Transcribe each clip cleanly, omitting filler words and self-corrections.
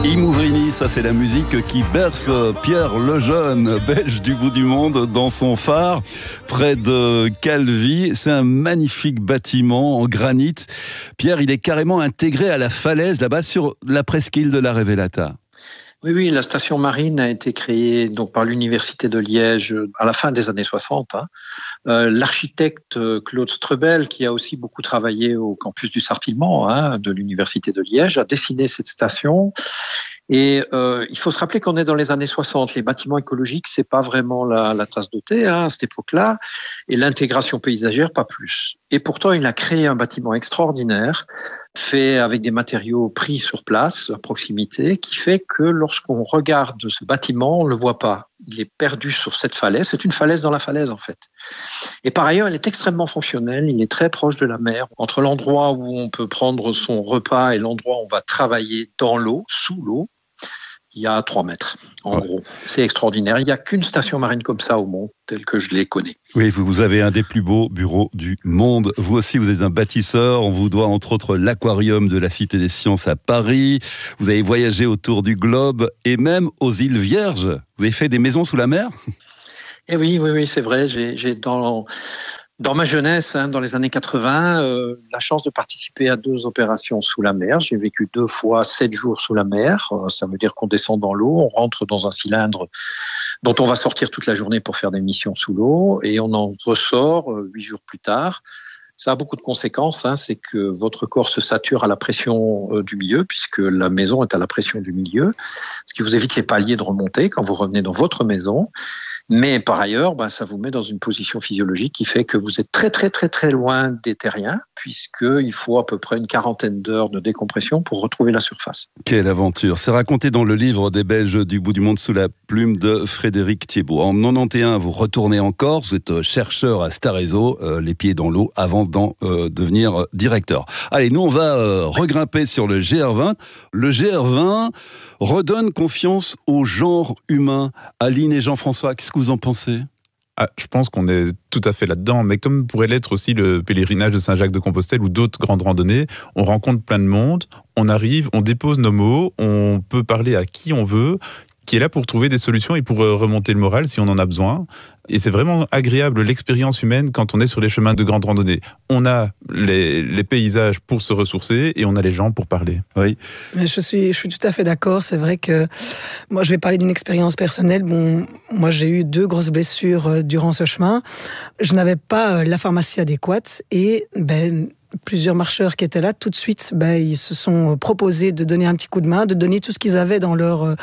Imouvrini, ça c'est la musique qui berce Pierre Lejeune, belge du bout du monde, dans son phare, près de Calvi. C'est un magnifique bâtiment en granit. Pierre, il est carrément intégré à la falaise, là-bas sur la presqu'île de la Révélata. Oui, la station marine a été créée donc par l'Université de Liège à la fin des années 60. L'architecte Claude Strebel, qui a aussi beaucoup travaillé au campus du Sartillement de l'Université de Liège, a dessiné cette station. Et il faut se rappeler qu'on est dans les années 60. Les bâtiments écologiques, c'est pas vraiment la tasse de thé à cette époque-là, et l'intégration paysagère, pas plus. Et pourtant, il a créé un bâtiment extraordinaire, fait avec des matériaux pris sur place, à proximité, qui fait que lorsqu'on regarde ce bâtiment, on le voit pas. Il est perdu sur cette falaise. C'est une falaise dans la falaise, en fait. Et par ailleurs, elle est extrêmement fonctionnelle. Il est très proche de la mer. Entre l'endroit où on peut prendre son repas et l'endroit où on va travailler dans l'eau, sous l'eau, il y a 3 mètres, en gros. C'est extraordinaire. Il n'y a qu'une station marine comme ça au monde, telle que je les connais. Oui, vous avez un des plus beaux bureaux du monde. Vous aussi, vous êtes un bâtisseur. On vous doit entre autres l'aquarium de la Cité des Sciences à Paris. Vous avez voyagé autour du globe et même aux îles Vierges. Vous avez fait des maisons sous la mer ? Eh oui, c'est vrai. J'ai dans ma jeunesse, dans les années 80, la chance de participer à 2 opérations sous la mer. J'ai vécu 2 fois 7 jours sous la mer. Ça veut dire qu'on descend dans l'eau, on rentre dans un cylindre dont on va sortir toute la journée pour faire des missions sous l'eau et on en ressort 8 jours plus tard. Ça a beaucoup de conséquences, c'est que votre corps se sature à la pression du milieu, puisque la maison est à la pression du milieu, ce qui vous évite les paliers de remonter quand vous revenez dans votre maison. Mais par ailleurs, ça vous met dans une position physiologique qui fait que vous êtes très très très très loin des terriens, puisqu'il faut à peu près une 40aine d'heures de décompression pour retrouver la surface. Quelle aventure! C'est raconté dans le livre des Belges du bout du monde sous la plume de Frédéric Thiebaud. En 91, vous retournez en Corse, vous êtes chercheur à Starezo, les pieds dans l'eau, avant d'en devenir directeur. Allez, nous on va regrimper sur le GR20. Le GR20 redonne confiance au genre humain. Aline et Jean-François, qu'est-ce que vous en pensez ? Je pense qu'on est tout à fait là-dedans, mais comme pourrait l'être aussi le pèlerinage de Saint-Jacques-de-Compostelle ou d'autres grandes randonnées, on rencontre plein de monde, on arrive, on dépose nos mots, on peut parler à qui on veut, qui est là pour trouver des solutions et pour remonter le moral si on en a besoin. Et c'est vraiment agréable l'expérience humaine quand on est sur les chemins de grande randonnée. On a les paysages pour se ressourcer et on a les gens pour parler. Oui. Mais je suis tout à fait d'accord. C'est vrai que moi, je vais parler d'une expérience personnelle. Moi, j'ai eu 2 grosses blessures durant ce chemin. Je n'avais pas la pharmacie adéquate et plusieurs marcheurs qui étaient là, tout de suite, ils se sont proposés de donner un petit coup de main, de donner tout ce qu'ils avaient dans leur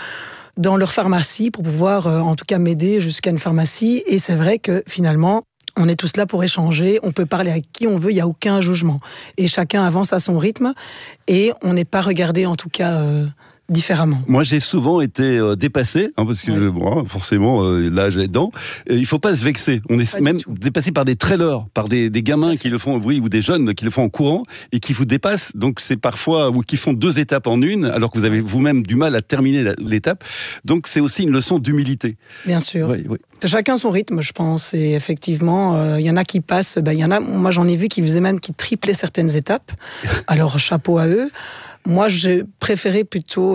pharmacie pour pouvoir, en tout cas, m'aider jusqu'à une pharmacie. Et c'est vrai que, finalement, on est tous là pour échanger, on peut parler à qui on veut, il n'y a aucun jugement. Et chacun avance à son rythme et on n'est pas regardé, en tout cas, différemment. Moi, j'ai souvent été dépassé, parce que forcément, l'âge est dedans. Il ne faut pas se vexer. On est même dépassé par des trailers, par des gamins qui le font, ou des jeunes qui le font en courant et qui vous dépassent. Donc, c'est parfois, ou qui font 2 étapes en une, alors que vous avez vous-même du mal à terminer l'étape. Donc, c'est aussi une leçon d'humilité. Bien sûr. Oui. Chacun son rythme, je pense. Et effectivement, il y en a qui passent. Il y en a, moi, j'en ai vu qui triplaient certaines étapes. Alors, chapeau à eux. Moi, j'ai préféré plutôt,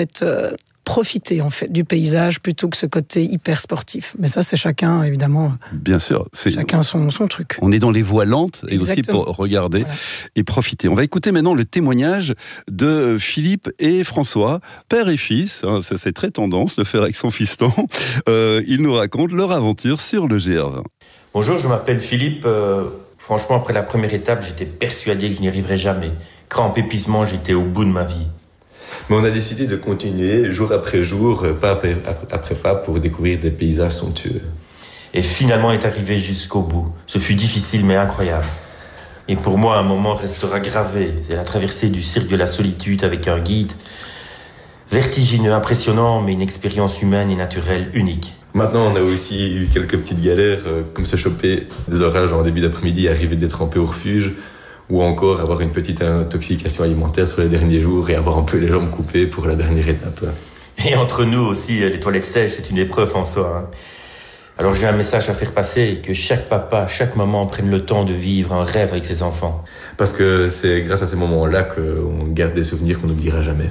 profiter, du paysage plutôt que ce côté hyper sportif. Mais ça, c'est chacun, évidemment. Bien sûr. Chacun son truc. On est dans les voies lentes et Exactement. aussi pour regarder et profiter. On va écouter maintenant le témoignage de Philippe et François, père et fils. Ça, c'est très tendance de faire avec son fiston. Ils nous racontent leur aventure sur le GR20. Bonjour, je m'appelle Philippe. Franchement, après la première étape, j'étais persuadé que je n'y arriverais jamais. Crampe, épuisement, j'étais au bout de ma vie. Mais on a décidé de continuer jour après jour, pas après pas, pour découvrir des paysages somptueux. Et finalement, on est arrivé jusqu'au bout. Ce fut difficile mais incroyable. Et pour moi, un moment restera gravé. C'est la traversée du cirque de la solitude avec un guide. Vertigineux, impressionnant, mais une expérience humaine et naturelle unique. Maintenant, on a aussi eu quelques petites galères, comme se choper des orages en début d'après-midi et arriver détrempé au refuge, ou encore avoir une petite intoxication alimentaire sur les derniers jours et avoir un peu les jambes coupées pour la dernière étape. Et entre nous aussi, les toilettes sèches, c'est une épreuve en soi. Alors j'ai un message à faire passer, que chaque papa, chaque maman prenne le temps de vivre un rêve avec ses enfants. Parce que c'est grâce à ces moments-là qu'on garde des souvenirs qu'on n'oubliera jamais.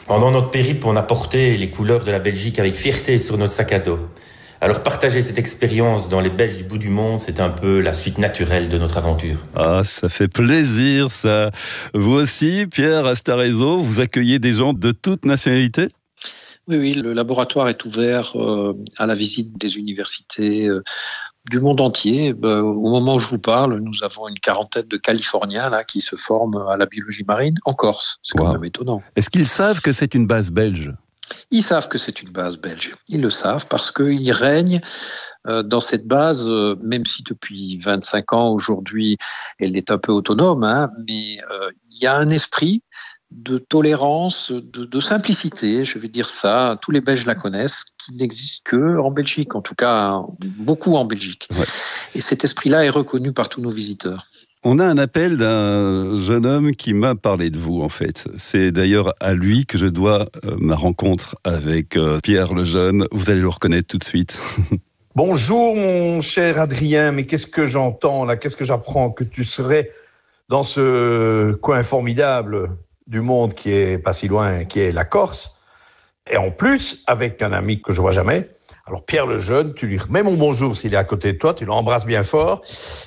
Pendant notre périple, on a porté les couleurs de la Belgique avec fierté sur notre sac à dos. Alors partager cette expérience dans les Belges du bout du monde, c'est un peu la suite naturelle de notre aventure. Ah, ça fait plaisir ça. Vous aussi, Pierre, à Starezo, vous accueillez des gens de toute nationalité ? Oui, le laboratoire est ouvert à la visite des universités du monde entier. Au moment où je vous parle, nous avons une quarantaine de Californiens là, qui se forment à la biologie marine en Corse. C'est quand même étonnant. Est-ce qu'ils savent que c'est une base belge ? Ils savent que c'est une base belge. Ils le savent parce qu'il règne dans cette base, même si depuis 25 ans aujourd'hui, elle est un peu autonome, mais il y a un esprit de tolérance, de simplicité, je vais dire ça. Tous les Belges la connaissent, qui n'existe que en Belgique, en tout cas beaucoup en Belgique. Ouais. Et cet esprit-là est reconnu par tous nos visiteurs. On a un appel d'un jeune homme qui m'a parlé de vous, en fait. C'est d'ailleurs à lui que je dois ma rencontre avec Pierre Lejeune. Vous allez le reconnaître tout de suite. Bonjour, mon cher Adrien, mais qu'est-ce que j'entends là ? Qu'est-ce que j'apprends ? Que tu serais dans ce coin formidable du monde qui est pas si loin, qui est la Corse. Et en plus, avec un ami que je vois jamais. Alors Pierre Lejeune, tu lui remets mon bonjour s'il est à côté de toi, tu l'embrasses bien fort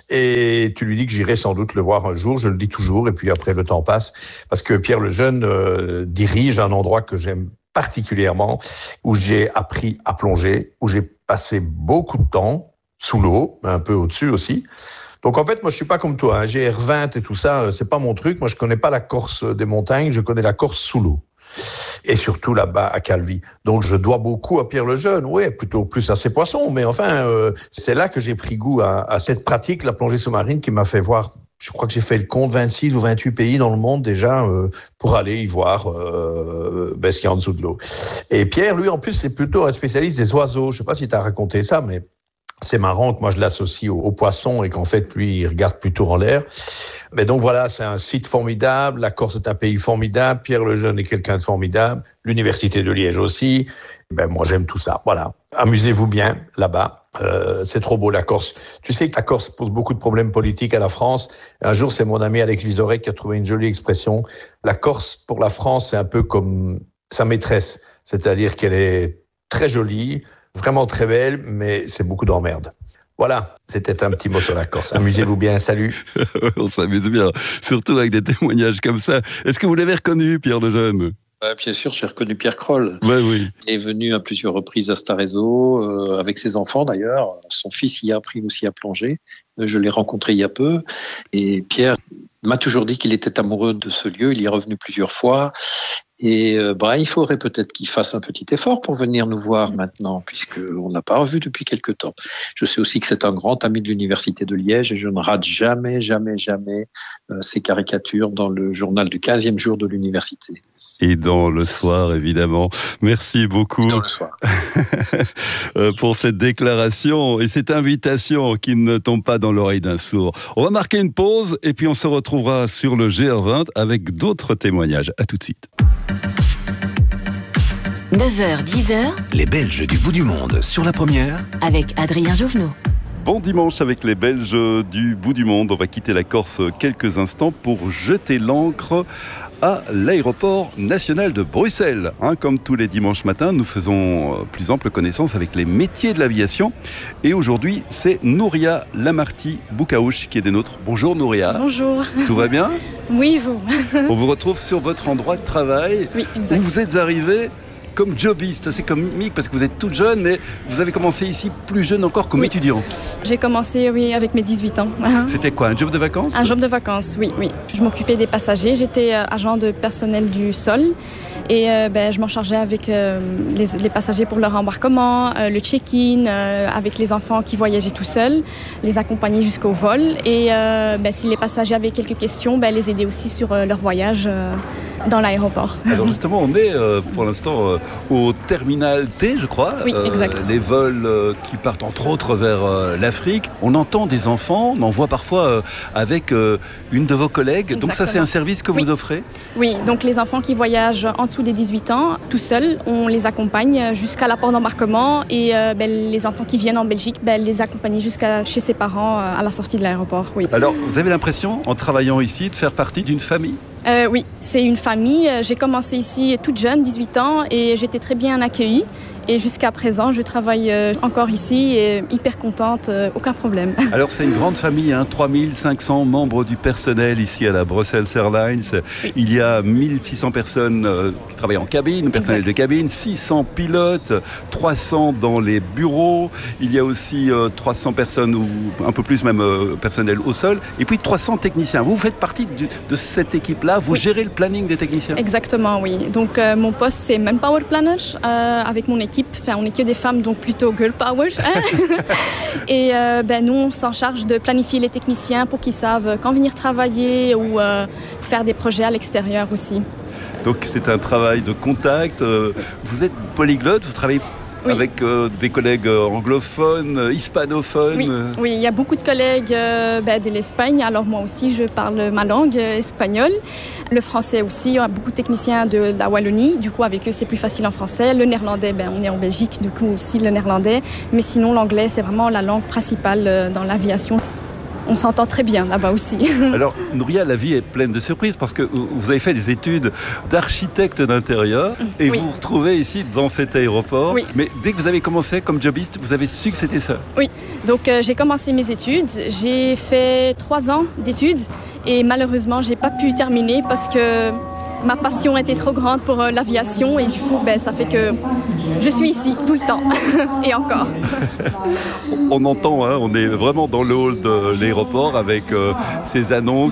et tu lui dis que j'irai sans doute le voir un jour, je le dis toujours, et puis après le temps passe, parce que Pierre Lejeune dirige un endroit que j'aime particulièrement, où j'ai appris à plonger, où j'ai passé beaucoup de temps sous l'eau, un peu au-dessus aussi. Donc en fait, moi je suis pas comme toi, GR20 et tout ça, c'est pas mon truc. Moi je connais pas la Corse des montagnes, je connais la Corse sous l'eau. Et surtout là-bas à Calvi. Donc je dois beaucoup à Pierre Lejeune, ouais, plutôt plus à ses poissons, mais enfin c'est là que j'ai pris goût à cette pratique, la plongée sous-marine, qui m'a fait voir. Je crois que j'ai fait le compte 26 ou 28 pays dans le monde déjà pour aller y voir ce qu'il y a en dessous de l'eau. Et Pierre, lui, en plus, c'est plutôt un spécialiste des oiseaux. Je sais pas si tu as raconté ça, mais c'est marrant que moi je l'associe aux poissons et qu'en fait, lui, il regarde plutôt en l'air. Mais donc voilà, c'est un site formidable. La Corse est un pays formidable. Pierre Lejeune est quelqu'un de formidable. L'Université de Liège aussi. Moi, j'aime tout ça. Voilà. Amusez-vous bien là-bas. C'est trop beau la Corse. Tu sais que la Corse pose beaucoup de problèmes politiques à la France. Un jour, c'est mon ami Alex Vizorek qui a trouvé une jolie expression. La Corse, pour la France, c'est un peu comme sa maîtresse. C'est-à-dire qu'elle est très jolie, vraiment très belle, mais c'est beaucoup d'emmerde. Voilà, c'était un petit mot sur la Corse. Amusez-vous bien, salut. On s'amuse bien, surtout avec des témoignages comme ça. Est-ce que vous l'avez reconnu, Pierre Lejeune ? Bien sûr, j'ai reconnu Pierre Kroll. Oui. Il est venu à plusieurs reprises à Starezo, avec ses enfants d'ailleurs. Son fils y a appris aussi à plonger. Je l'ai rencontré il y a peu. Et Pierre m'a toujours dit qu'il était amoureux de ce lieu. Il y est revenu plusieurs fois. Et il faudrait peut-être qu'il fasse un petit effort pour venir nous voir maintenant, puisqu'on ne l'a pas revu depuis quelque temps. Je sais aussi que c'est un grand ami de l'Université de Liège et je ne rate jamais ses caricatures dans le journal du 15e jour de l'université. Et dans le soir, évidemment. Merci beaucoup dans le soir. Pour cette déclaration et cette invitation qui ne tombe pas dans l'oreille d'un sourd. On va marquer une pause et puis on se retrouvera sur le GR20 avec d'autres témoignages. À tout de suite. 9h, 10h. Les Belges du bout du monde sur la première. Avec Adrien Jouvenot. Bon dimanche avec les Belges du bout du monde. On va quitter la Corse quelques instants pour jeter l'ancre à l'aéroport national de Bruxelles. Comme tous les dimanches matins, nous faisons plus ample connaissance avec les métiers de l'aviation. Et aujourd'hui, c'est Nouria Lamarty Boukaouche qui est des nôtres. Bonjour Nouria. Bonjour. Tout va bien ? Oui, vous. On vous retrouve sur votre endroit de travail. Oui, exact. Où vous êtes arrivé comme jobiste, c'est comique parce que vous êtes toute jeune, mais vous avez commencé ici plus jeune encore comme étudiante. J'ai commencé, avec mes 18 ans. C'était quoi, un job de vacances ? Un job de vacances, oui. Je m'occupais des passagers, j'étais agent de personnel du sol et je m'en chargeais avec les passagers pour leur embarquement, le check-in, avec les enfants qui voyageaient tout seuls, les accompagner jusqu'au vol et si les passagers avaient quelques questions, les aider aussi sur leur voyage dans l'aéroport. Alors justement, on est pour l'instant au terminal T, je crois. Oui, exact. Les vols qui partent entre autres vers l'Afrique. On entend des enfants, on en voit parfois avec une de vos collègues. Exactement. Donc ça, c'est un service que vous offrez ? Oui, donc les enfants qui voyagent en dessous des 18 ans, tout seuls, on les accompagne jusqu'à la porte d'embarquement et les enfants qui viennent en Belgique, les accompagner jusqu'à chez ses parents à la sortie de l'aéroport. Oui. Alors, vous avez l'impression, en travaillant ici, de faire partie d'une famille ? Oui, c'est une famille. J'ai commencé ici toute jeune, 18 ans, et j'étais très bien accueillie. Et jusqu'à présent, je travaille encore ici et hyper contente, aucun problème. Alors c'est une grande famille, 3500 membres du personnel ici à la Brussels Airlines. Oui. Il y a 1600 personnes qui travaillent en cabine, personnel de cabine, 600 pilotes, 300 dans les bureaux. Il y a aussi 300 personnes ou un peu plus même personnel au sol. Et puis 300 techniciens. Vous faites partie de cette équipe-là, vous gérez le planning des techniciens? Exactement, oui. Donc mon poste c'est Manpower Planner avec mon équipe. Enfin, on n'est que des femmes, donc plutôt girl power. Et nous, on s'en charge de planifier les techniciens pour qu'ils savent quand venir travailler ou faire des projets à l'extérieur aussi. Donc c'est un travail de contact. Vous êtes polyglotte, vous travaillez avec des collègues anglophones, hispanophones. Oui, il y a beaucoup de collègues de l'Espagne. Alors moi aussi, je parle ma langue espagnole. Le français aussi, il y a beaucoup de techniciens de la Wallonie. Du coup, avec eux, c'est plus facile en français. Le néerlandais, on est en Belgique, du coup aussi le néerlandais. Mais sinon, l'anglais, c'est vraiment la langue principale dans l'aviation. On s'entend très bien là-bas aussi. Alors, Nouria, la vie est pleine de surprises parce que vous avez fait des études d'architecte d'intérieur et vous vous retrouvez ici dans cet aéroport. Oui. Mais dès que vous avez commencé comme jobiste, vous avez su que c'était ça. Oui, donc j'ai commencé mes études. J'ai fait 3 ans d'études et malheureusement, je n'ai pas pu terminer parce que ma passion était trop grande pour l'aviation et du coup, ça fait que je suis ici tout le temps et encore. On entend, on est vraiment dans le hall de l'aéroport avec ces annonces.